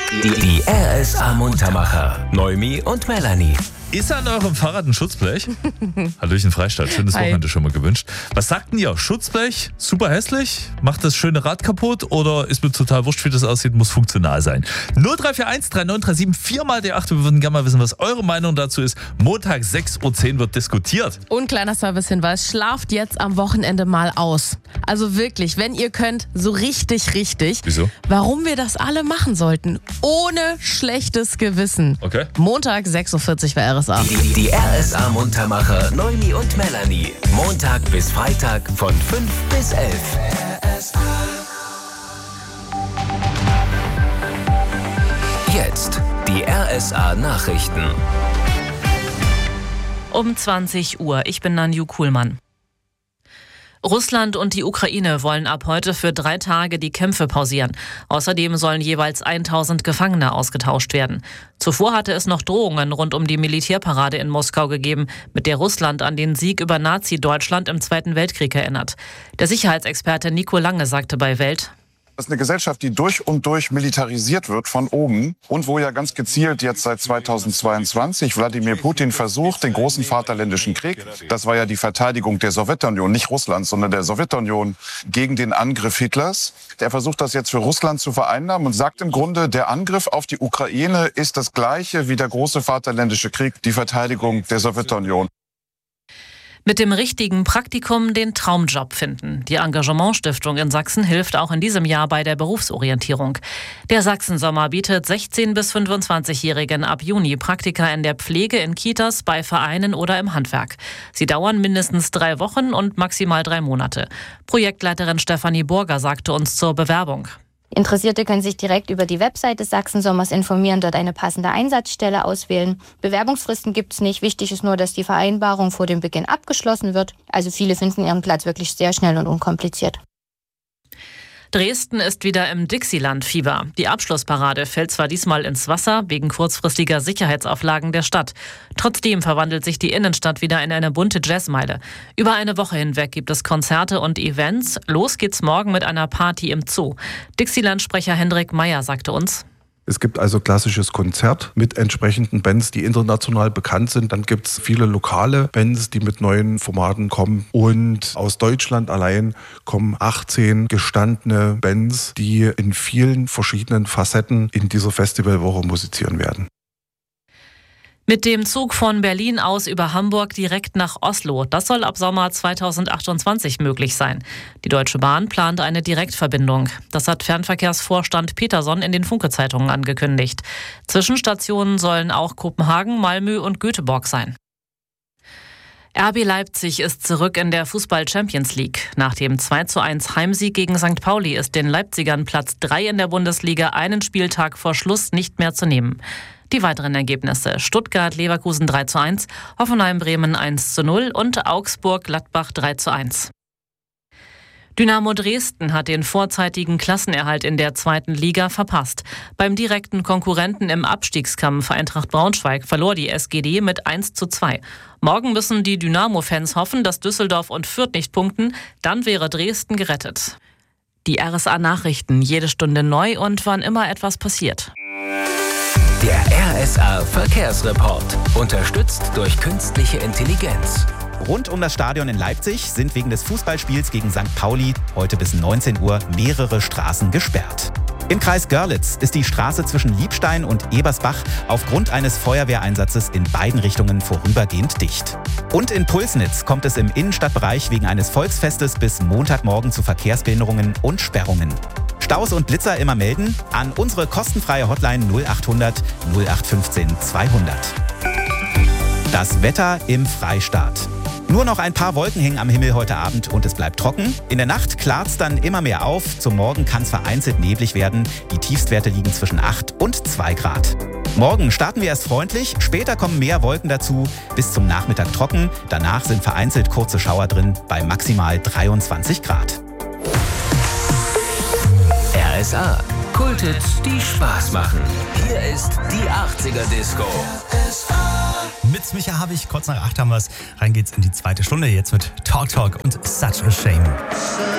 Die RSA Muntermacher. Noemi und Melanie. Ist an eurem Fahrrad ein Schutzblech? Hallöchen Freistadt, schönes Wochenende schon mal gewünscht. Was sagt denn ihr? Schutzblech, super hässlich? Macht das schöne Rad kaputt oder ist mir total wurscht, wie das aussieht, muss funktional sein? 0341 3937 4 die 8. Wir würden gerne mal wissen, was eure Meinung dazu ist. Montag 6.10 Uhr wird diskutiert. Und kleiner Servicehinweis, schlaft jetzt am Wochenende mal aus. Also wirklich, wenn ihr könnt, so richtig. Wieso? Warum wir das alle machen sollten, ohne schlechtes Gewissen. Okay. Montag 6.40 Uhr bei RSA. Die RSA Muntermacher Noemi und Melanie. Montag bis Freitag von 5 bis 11. Jetzt die RSA Nachrichten. Um 20 Uhr. Ich bin Nanju Kuhlmann. Russland und die Ukraine wollen ab heute für 3 Tage die Kämpfe pausieren. Außerdem sollen jeweils 1000 Gefangene ausgetauscht werden. Zuvor hatte es noch Drohungen rund um die Militärparade in Moskau gegeben, mit der Russland an den Sieg über Nazi-Deutschland im Zweiten Weltkrieg erinnert. Der Sicherheitsexperte Nico Lange sagte bei Welt: Das ist eine Gesellschaft, die durch und durch militarisiert wird von oben und wo ja ganz gezielt jetzt seit 2022 Wladimir Putin versucht, den großen Vaterländischen Krieg, das war ja die Verteidigung der Sowjetunion, nicht Russlands, sondern der Sowjetunion gegen den Angriff Hitlers. Der versucht das jetzt für Russland zu vereinnahmen und sagt im Grunde, der Angriff auf die Ukraine ist das gleiche wie der große Vaterländische Krieg, die Verteidigung der Sowjetunion. Mit dem richtigen Praktikum den Traumjob finden. Die Engagement-Stiftung in Sachsen hilft auch in diesem Jahr bei der Berufsorientierung. Der Sachsensommer bietet 16- bis 25-Jährigen ab Juni Praktika in der Pflege, in Kitas, bei Vereinen oder im Handwerk. Sie dauern mindestens 3 Wochen und maximal 3 Monate. Projektleiterin Stefanie Burger sagte uns zur Bewerbung: Interessierte können sich direkt über die Website des Sachsensommers informieren, dort eine passende Einsatzstelle auswählen. Bewerbungsfristen gibt es nicht. Wichtig ist nur, dass die Vereinbarung vor dem Beginn abgeschlossen wird. Also viele finden ihren Platz wirklich sehr schnell und unkompliziert. Dresden ist wieder im Dixieland-Fieber. Die Abschlussparade fällt zwar diesmal ins Wasser, wegen kurzfristiger Sicherheitsauflagen der Stadt. Trotzdem verwandelt sich die Innenstadt wieder in eine bunte Jazzmeile. Über eine Woche hinweg gibt es Konzerte und Events. Los geht's morgen mit einer Party im Zoo. Dixieland-Sprecher Hendrik Meyer sagte uns: Es gibt also klassisches Konzert mit entsprechenden Bands, die international bekannt sind. Dann gibt es viele lokale Bands, die mit neuen Formaten kommen. Und aus Deutschland allein kommen 18 gestandene Bands, die in vielen verschiedenen Facetten in dieser Festivalwoche musizieren werden. Mit dem Zug von Berlin aus über Hamburg direkt nach Oslo. Das soll ab Sommer 2028 möglich sein. Die Deutsche Bahn plant eine Direktverbindung. Das hat Fernverkehrsvorstand Peterson in den Funke-Zeitungen angekündigt. Zwischenstationen sollen auch Kopenhagen, Malmö und Göteborg sein. RB Leipzig ist zurück in der Fußball-Champions League. Nach dem 2:1 Heimsieg gegen St. Pauli ist den Leipzigern Platz 3 in der Bundesliga einen Spieltag vor Schluss nicht mehr zu nehmen. Die weiteren Ergebnisse: Stuttgart-Leverkusen 3:1, Hoffenheim-Bremen 1:0 und Augsburg-Gladbach 3:1. Dynamo Dresden hat den vorzeitigen Klassenerhalt in der 2. Liga verpasst. Beim direkten Konkurrenten im Abstiegskampf Eintracht Braunschweig verlor die SGD mit 1:2. Morgen müssen die Dynamo-Fans hoffen, dass Düsseldorf und Fürth nicht punkten. Dann wäre Dresden gerettet. Die RSA-Nachrichten, jede Stunde neu und wann immer etwas passiert. Der RSA Verkehrsreport. Unterstützt durch künstliche Intelligenz. Rund um das Stadion in Leipzig sind wegen des Fußballspiels gegen St. Pauli heute bis 19 Uhr mehrere Straßen gesperrt. Im Kreis Görlitz ist die Straße zwischen Liebstein und Ebersbach aufgrund eines Feuerwehreinsatzes in beiden Richtungen vorübergehend dicht. Und in Pulsnitz kommt es im Innenstadtbereich wegen eines Volksfestes bis Montagmorgen zu Verkehrsbehinderungen und Sperrungen. Staus und Blitzer immer melden an unsere kostenfreie Hotline 0800 0815 200. Das Wetter im Freistaat. Nur noch ein paar Wolken hängen am Himmel heute Abend und es bleibt trocken. In der Nacht klart's dann immer mehr auf. Zum Morgen kann es vereinzelt neblig werden. Die Tiefstwerte liegen zwischen 8 und 2 Grad. Morgen starten wir erst freundlich, später kommen mehr Wolken dazu. Bis zum Nachmittag trocken. Danach sind vereinzelt kurze Schauer drin bei maximal 23 Grad. RSA. Kulthits, die Spaß machen. Hier ist die 80er Disco. Mit Micha habe ich, kurz nach 8 haben wir es. Rein geht's in die 2. Stunde jetzt mit Talk und Such a Shame.